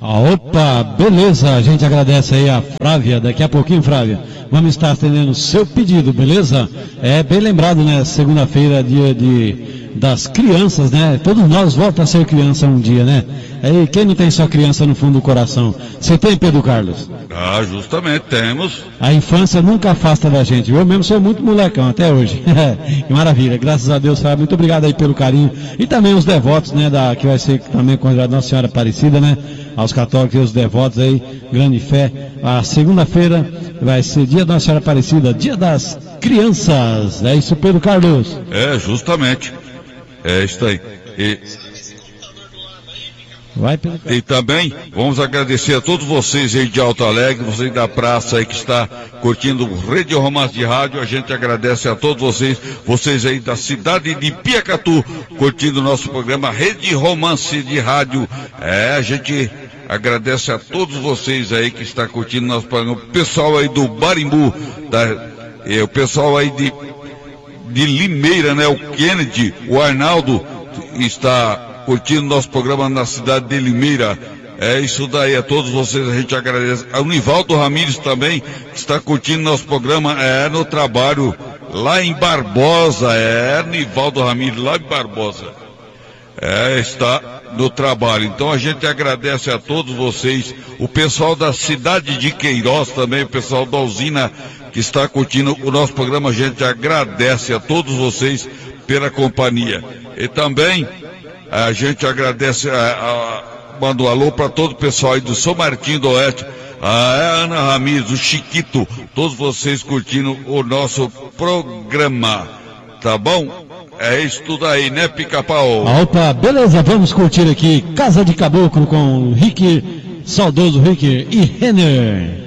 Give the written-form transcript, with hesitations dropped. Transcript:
Opa, beleza, a gente agradece aí a Flávia, daqui a pouquinho, Flávia, vamos estar atendendo o seu pedido, beleza? É bem lembrado, né, segunda-feira, dia das crianças, né, todos nós voltamos a ser criança um dia, né? Aí, quem não tem só criança no fundo do coração? Você tem, Pedro Carlos? Ah, justamente, temos. A infância nunca afasta da gente, eu mesmo sou muito molecão até hoje. Que maravilha, graças a Deus, Flávia, muito obrigado aí pelo carinho. E também os devotos, né, que vai ser também considerado Nossa Senhora Aparecida, né? Aos católicos e os devotos aí, grande fé. A segunda-feira vai ser dia da Nossa Senhora Aparecida, dia das crianças. É isso, Pedro Carlos? É, justamente. É isso aí. Vai, Pedro Carlos. E também vamos agradecer a todos vocês aí de Alto Alegre, vocês da praça aí que está curtindo Rede Romance de Rádio. A gente agradece a todos vocês aí da cidade de Piacatu, curtindo o nosso programa Rede Romance de Rádio. A gente agradece a todos vocês aí que está curtindo nosso programa. O pessoal aí do Barimbu, o pessoal aí de Limeira, né? O Kennedy, o Arnaldo está curtindo nosso programa na cidade de Limeira. É isso daí, a todos vocês a gente agradece. O Nivaldo Ramires também está curtindo nosso programa no trabalho lá em Barbosa. Nivaldo Ramires lá em Barbosa. Está no trabalho. Então a gente agradece a todos vocês, o pessoal da cidade de Queiroz também, o pessoal da usina que está curtindo o nosso programa. A gente agradece a todos vocês pela companhia. E também a gente agradece, manda um alô para todo o pessoal aí do São Martinho do Oeste, a Ana Ramires, o Chiquito, todos vocês curtindo o nosso programa, tá bom? É isso tudo aí, né, Pica-Pau? Opa, beleza, vamos curtir aqui Casa de Caboclo com Rick, saudoso Rick e Renner.